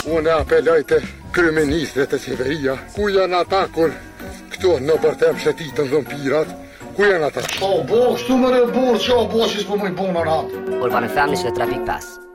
Unë apeloj të kryeministrit të qeveria, ku janë ata kur këto në bërtem shëtitën dhëmpirat, ku janë ata? O, bo, kështu më re burë që o bo që s'po më i bonë në ratë. Urbanën Femnish dhe Trafik Pas.